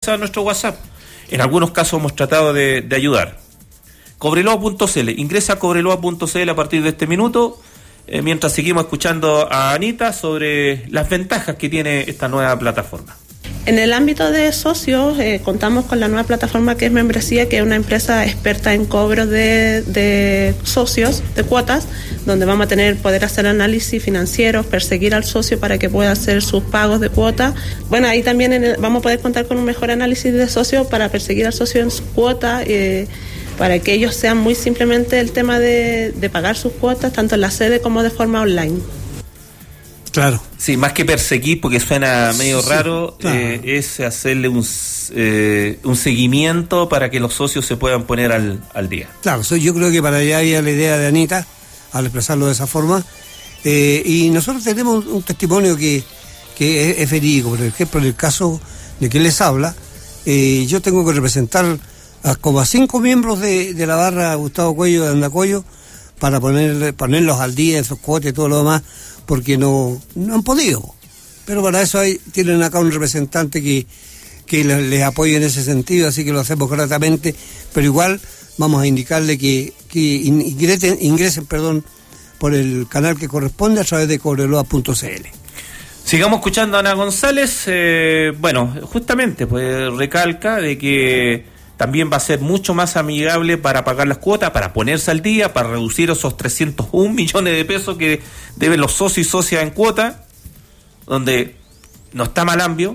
conversado en nuestro WhatsApp. En algunos casos hemos tratado de ayudar. Cobreloa.cl, ingresa a Cobreloa.cl a partir de este minuto, mientras seguimos escuchando a Anita sobre las ventajas que tiene esta nueva plataforma. En el ámbito de socios, contamos con la nueva plataforma que es Membresía, que es una empresa experta en cobro de socios, de cuotas, donde vamos a poder hacer análisis financieros, perseguir al socio para que pueda hacer sus pagos de cuota. Bueno, ahí también vamos a poder contar con un mejor análisis de socios para perseguir al socio en su cuota, para que ellos sean muy simplemente el tema de pagar sus cuotas, tanto en la sede como de forma online. Claro. Sí, más que perseguir, porque suena medio raro, claro. Es hacerle un seguimiento para que los socios se puedan poner al día. Claro, yo creo que para allá había la idea de Anita, al expresarlo de esa forma, y nosotros tenemos un testimonio que es verídico. Por ejemplo, en el caso de que les habla, yo tengo que representar como a 5 miembros de la barra Gustavo Cuello de Andacollo para ponerlos al día en sus cuotas y todo lo demás, porque no han podido. Pero para eso tienen acá un representante que les apoye en ese sentido, así que lo hacemos gratamente, pero igual vamos a indicarle que ingresen por el canal que corresponde a través de Cobreloa.cl. Sigamos escuchando a Ana González. Bueno, justamente pues recalca de que también va a ser mucho más amigable para pagar las cuotas, para ponerse al día, para reducir esos 301 millones de pesos que deben los socios y socias en cuota, donde no está malambio,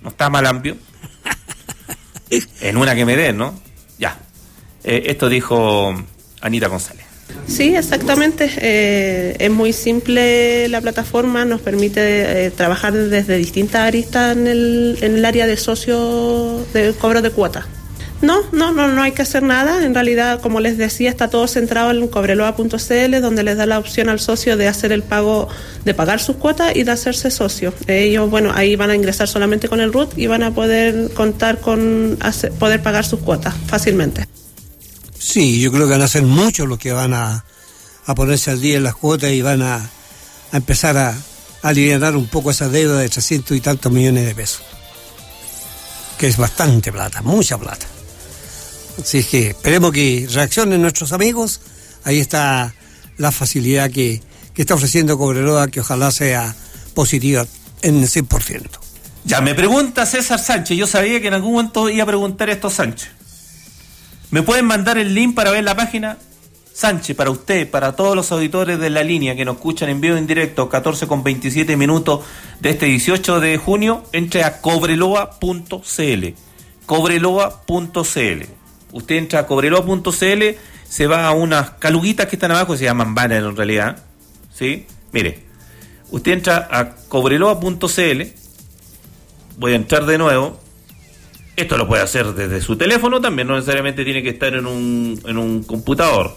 en una que me den, ¿no? Ya. Esto dijo Anita González. Sí, exactamente. Es muy simple la plataforma, nos permite trabajar desde distintas aristas en el área de socio de cobro de cuotas. No hay que hacer nada. En realidad, como les decía, está todo centrado en Cobreloa.cl, donde les da la opción al socio de hacer el pago, de pagar sus cuotas y de hacerse socio. Ellos, bueno, ahí van a ingresar solamente con el RUT y van a poder contar con poder pagar sus cuotas fácilmente. Sí, yo creo que van a ser muchos los que van a ponerse al día en las cuotas y van a empezar a aliviar un poco esa deuda de 300 y tantos millones de pesos, que es bastante plata, mucha plata. Así es que esperemos que reaccionen nuestros amigos. Ahí está la facilidad que está ofreciendo Cobreloa, que ojalá sea positiva en el 100%. Ya me pregunta César Sánchez, yo sabía que en algún momento iba a preguntar esto Sánchez. ¿Me pueden mandar el link para ver la página? Sánchez, para usted, para todos los auditores de La Línea que nos escuchan en vivo en directo, 14:27 de este 18 de junio, entre a Cobreloa.cl. Cobreloa.cl. Usted entra a Cobreloa.cl, se va a unas caluguitas que están abajo, se llaman banner en realidad, ¿sí? Mire, usted entra a Cobreloa.cl, voy a entrar de nuevo. Esto lo puede hacer desde su teléfono también, no necesariamente tiene que estar en un computador.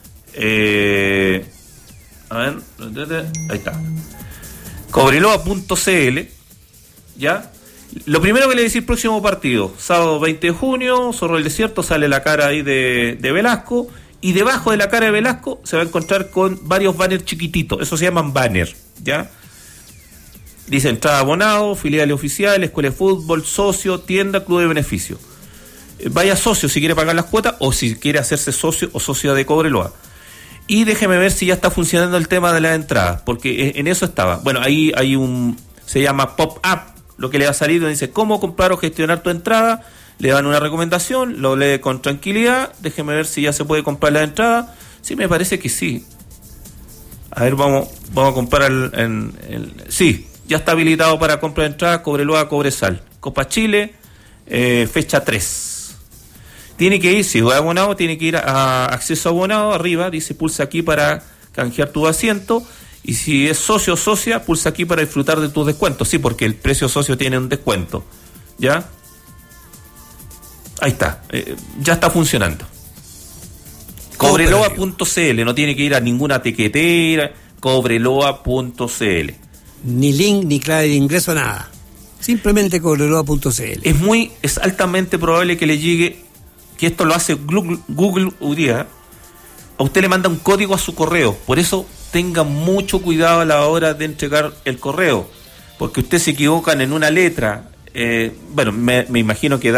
A ver, ahí está. Cobreloa.cl, ¿ya? Lo primero que le decía, el próximo partido, sábado 20 de junio, Zorro del Desierto, sale la cara ahí de Velasco, y debajo de la cara de Velasco se va a encontrar con varios banners chiquititos, eso se llaman banner, ¿ya? Dice entrada abonado, filiales oficiales, escuela de fútbol, socio, tienda, club de beneficio. Vaya socio si quiere pagar las cuotas o si quiere hacerse socio o socia de Cobreloa. Y déjeme ver si ya está funcionando el tema de la entrada, porque en eso estaba. Bueno, ahí hay se llama pop-up, lo que le va a salir, donde dice cómo comprar o gestionar tu entrada. Le dan una recomendación, lo lee con tranquilidad. Déjeme ver si ya se puede comprar la entrada. Sí, me parece que sí. A ver, vamos a comprar sí. Ya está habilitado para compra de entrada Cobreloa Cobresal. Copa Chile, fecha 3. Tiene que ir, si es abonado, tiene que ir a acceso abonado, arriba, dice pulsa aquí para canjear tu asiento. Y si es socio o socia, pulsa aquí para disfrutar de tus descuentos. Sí, porque el precio socio tiene un descuento. ¿Ya? Ahí está. Ya está funcionando. Cobreloa.cl, no tiene que ir a ninguna tequetera. Cobreloa.cl. Ni link, ni clave de ingreso, nada. Simplemente Cobreloa.cl. Es altamente probable que le llegue, que esto lo hace Google hoy día. A usted le manda un código a su correo. Por eso tenga mucho cuidado a la hora de entregar el correo. Porque usted se equivocan en una letra. Me imagino que